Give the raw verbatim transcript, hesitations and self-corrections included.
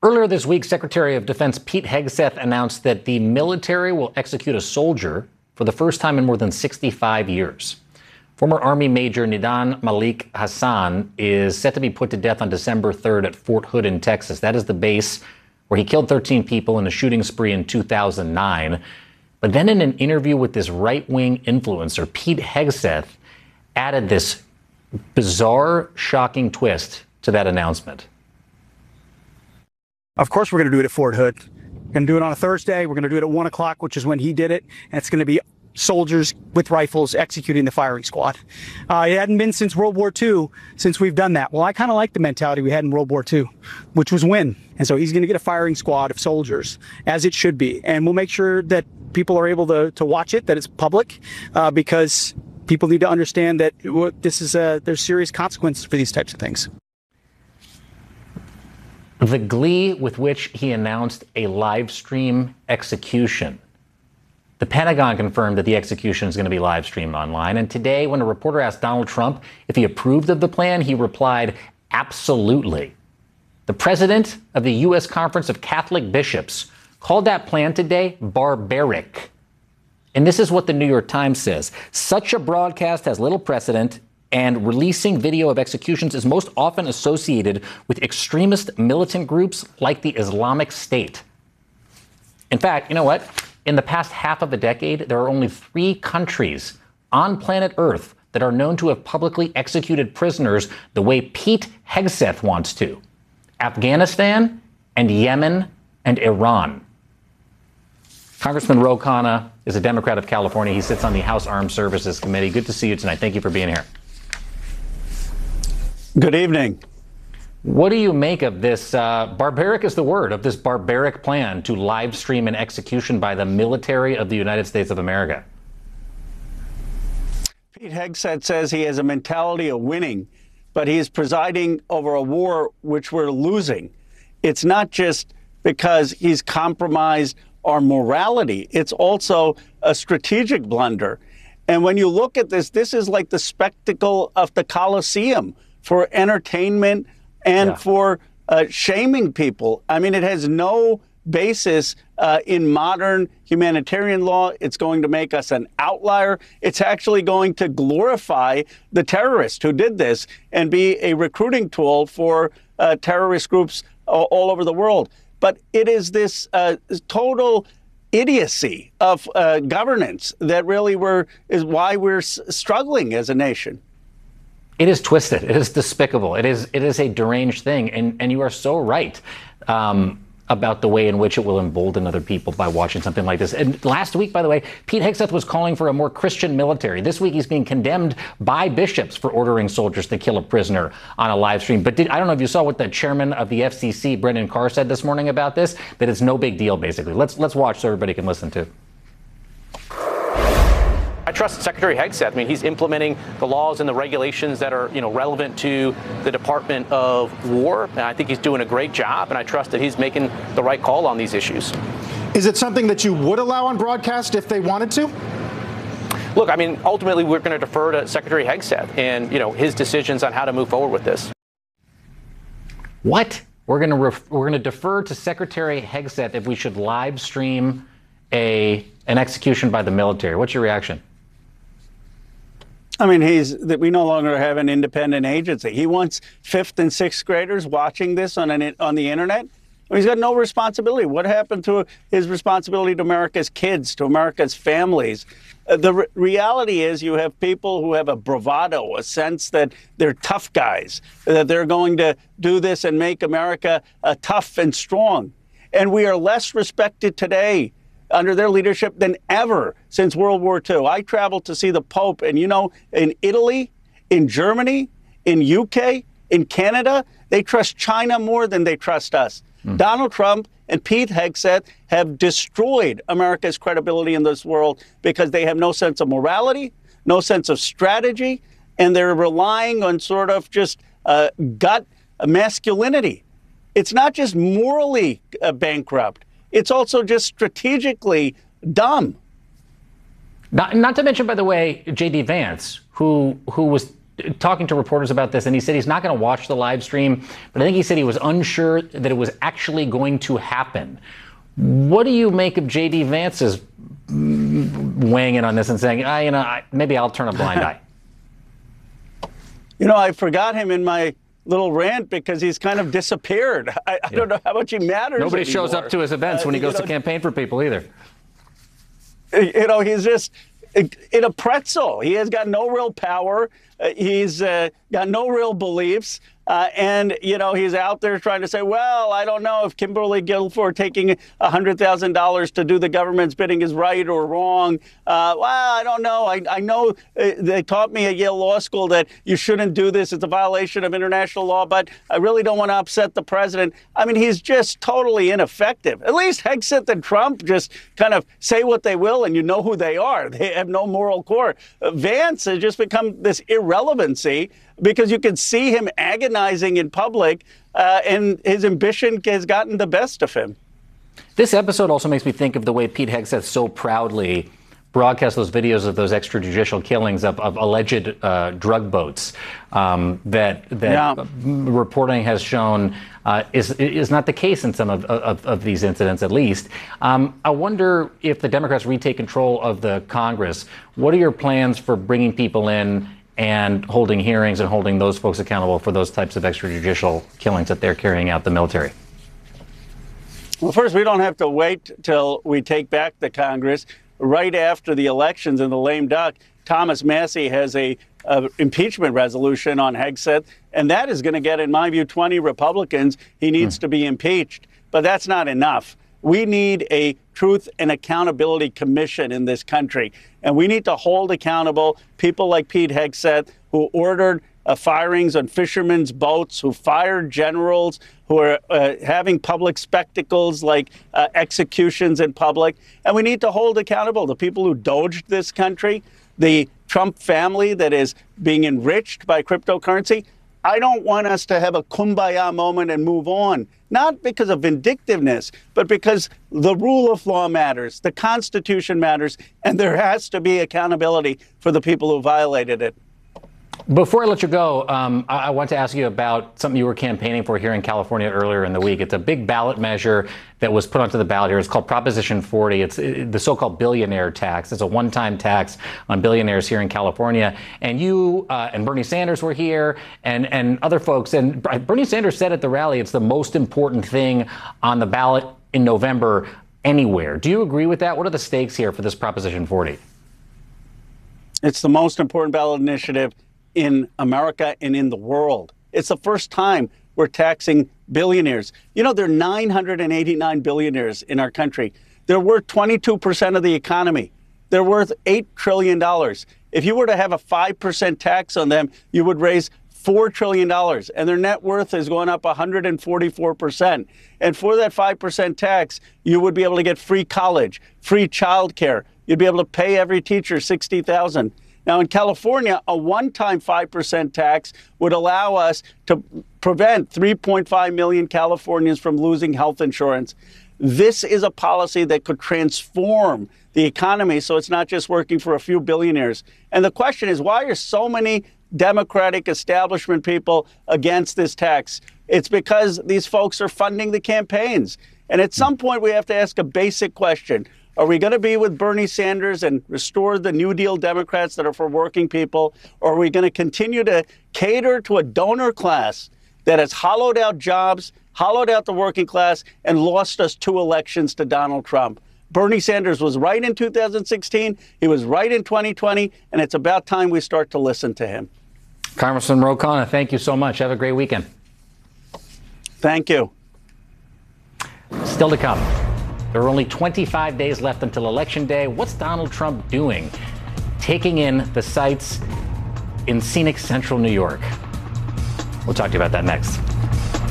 Earlier this week, Secretary of Defense Pete Hegseth announced that the military will execute a soldier for the first time in more than sixty-five years. Former Army Major Nidan Malik Hassan is set to be put to death on December third at Fort Hood in Texas. That is the base where he killed thirteen people in a shooting spree in two thousand nine. But then in an interview with this right-wing influencer, Pete Hegseth added this bizarre, shocking twist to that announcement. Of course, we're going to do it at Fort Hood. We're going to do it on a Thursday. We're going to do it at one o'clock, which is when he did it. And it's going to be soldiers with rifles executing the firing squad. Uh, it hadn't been since World War Two since we've done that. Well, I kind of like the mentality we had in World War Two, which was win. And so he's going to get a firing squad of soldiers, as it should be. And we'll make sure that people are able to, to watch it, that it's public, uh, because people need to understand that this is a, there's serious consequences for these types of things. The glee with which he announced a live stream execution. The Pentagon confirmed that the execution is going to be live streamed online. And today, when a reporter asked Donald Trump if he approved of the plan, he replied, absolutely. The president of the U S Conference of Catholic Bishops called that plan today barbaric. And this is what the New York Times says. Such a broadcast has little precedent, and releasing video of executions is most often associated with extremist militant groups like the Islamic State. In fact, you know what? In the past half of a decade, there are only three countries on planet Earth that are known to have publicly executed prisoners the way Pete Hegseth wants to: Afghanistan and Yemen and Iran. Congressman Ro Khanna is a Democrat of California. He sits on the House Armed Services Committee. Good to see you tonight. Thank you for being here. Good evening. What do you make of this, uh, barbaric is the word, of this barbaric plan to live stream an execution by the military of the United States of America? Pete Hegseth says he has a mentality of winning, but he is presiding over a war which we're losing. It's not just because he's compromised our morality. It's also a strategic blunder. And when you look at this, this is like the spectacle of the Colosseum for entertainment and yeah. for uh, shaming people. I mean, it has no basis uh, in modern humanitarian law. It's going to make us an outlier. It's actually going to glorify the terrorist who did this and be a recruiting tool for uh, terrorist groups all, all over the world. But it is this uh, total idiocy of uh, governance that really we're, is why we're s- struggling as a nation. It is twisted. It is despicable. It is it is a deranged thing. And, and you are so right um, about the way in which it will embolden other people by watching something like this. And last week, by the way, Pete Hegseth was calling for a more Christian military. This week, he's being condemned by bishops for ordering soldiers to kill a prisoner on a live stream. But did, I don't know if you saw what the chairman of the F C C, Brendan Carr, said this morning about this, that it's no big deal, basically. Let's, let's watch so everybody can listen to. I trust Secretary Hegseth. I mean, he's implementing the laws and the regulations that are, you know, relevant to the Department of War. And I think he's doing a great job, and I trust that he's making the right call on these issues. Is it something that you would allow on broadcast if they wanted to? Look, I mean, ultimately, we're going to defer to Secretary Hegseth and, you know, his decisions on how to move forward with this. What? We're going to ref- we're going to defer to Secretary Hegseth if we should live stream a an execution by the military. What's your reaction? I mean, he's that we no longer have an independent agency. He wants fifth and sixth graders watching this on an on the internet. He's got no responsibility. What happened to his responsibility to America's kids, to America's families? Uh, the re- reality is you have people who have a bravado, a sense that they're tough guys, that they're going to do this and make America uh, tough and strong. And we are less respected today under their leadership than ever since World War Two. I traveled to see the Pope, and you know, in Italy, in Germany, in U K, in Canada, they trust China more than they trust us. Mm. Donald Trump and Pete Hegseth have destroyed America's credibility in this world because they have no sense of morality, no sense of strategy, and they're relying on sort of just uh, gut masculinity. It's not just morally uh, bankrupt. It's also just strategically dumb. Not, not to mention, by the way, J D Vance, who who was talking to reporters about this, and he said he's not going to watch the live stream, but I think he said he was unsure that it was actually going to happen. What do you make of J D Vance's weighing in on this and saying, ah, you know, I, maybe I'll turn a blind eye? You know, I forgot him in my little rant because he's kind of disappeared. I, I yeah. don't know how much he matters Nobody anymore. shows up to his events uh, when he goes know, to campaign for people either. You know, he's just in a pretzel. He has got no real power. Uh, he's uh, got no real beliefs. Uh, and, you know, he's out there trying to say, well, I don't know if Kimberly Guilford taking one hundred thousand dollars to do the government's bidding is right or wrong. Uh, well, I don't know. I, I know uh, they taught me at Yale Law School that you shouldn't do this. It's a violation of international law, but I really don't want to upset the president. I mean, he's just totally ineffective. At least Hegseth and Trump just kind of say what they will, and you know who they are. They have no moral core. Uh, Vance has just become this irrelevancy because you can see him agonizing in public, uh, and his ambition has gotten the best of him. This episode also makes me think of the way Pete Hegseth so proudly broadcast those videos of those extrajudicial killings of, of alleged uh, drug boats um, that that yeah. reporting has shown uh, is is not the case in some of, of, of these incidents, at least. Um, I wonder if the Democrats retake control of the Congress, what are your plans for bringing people in and holding hearings and holding those folks accountable for those types of extrajudicial killings that they're carrying out, the military? Well, first, we don't have to wait till we take back the Congress. Right after the elections in the lame duck, Thomas Massie has a, a impeachment resolution on Hegseth, and that is going to get, in my view, twenty Republicans. He needs hmm. to be impeached. But that's not enough. We need a Truth and Accountability Commission in this country, and we need to hold accountable people like Pete Hegseth, who ordered uh, firings on fishermen's boats, who fired generals, who are uh, having public spectacles like uh, executions in public. And we need to hold accountable the people who doged this country, the Trump family that is being enriched by cryptocurrency. I don't want us to have a kumbaya moment and move on, not because of vindictiveness, but because the rule of law matters, the Constitution matters, and there has to be accountability for the people who violated it. Before I let you go, um, I, I want to ask you about something you were campaigning for here in California earlier in the week. It's a big ballot measure that was put onto the ballot here. It's called Proposition forty. It's it, the so-called billionaire tax. It's a one-time tax on billionaires here in California. And you uh, and Bernie Sanders were here, and, and other folks. And Bernie Sanders said at the rally it's the most important thing on the ballot in November anywhere. Do you agree with that? What are the stakes here for this Proposition forty? It's the most important ballot initiative in America and in the world. It's the first time we're taxing billionaires. You know, there are nine hundred eighty-nine billionaires in our country. They're worth twenty-two percent of the economy. They're worth eight trillion dollars. If you were to have a five percent tax on them, you would raise four trillion dollars, and their net worth is going up one hundred forty-four percent. And for that five percent tax, you would be able to get free college, free childcare. You'd be able to pay every teacher sixty thousand dollars. Now, in California, a one-time five percent tax would allow us to prevent three point five million Californians from losing health insurance. This is a policy that could transform the economy so it's not just working for a few billionaires. And the question is, why are so many Democratic establishment people against this tax? It's because these folks are funding the campaigns. And at some point, we have to ask a basic question. Are we going to be with Bernie Sanders and restore the New Deal Democrats that are for working people? Or are we going to continue to cater to a donor class that has hollowed out jobs, hollowed out the working class, and lost us two elections to Donald Trump? Bernie Sanders was right in two thousand sixteen. He was right in twenty twenty. And it's about time we start to listen to him. Congressman Ro Khanna, thank you so much. Have a great weekend. Thank you. Still to come. There are only twenty-five days left until Election Day. What's Donald Trump doing? Taking in the sights in scenic central New York. We'll talk to you about that next.